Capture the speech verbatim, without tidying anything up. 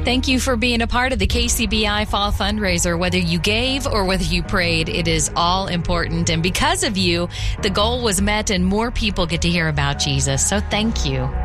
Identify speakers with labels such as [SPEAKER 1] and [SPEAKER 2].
[SPEAKER 1] Thank you for being a part of the K C B I Fall Fundraiser. Whether you gave or whether you prayed, it is all important. And because of you, the goal was met and more people get to hear about Jesus. So thank you.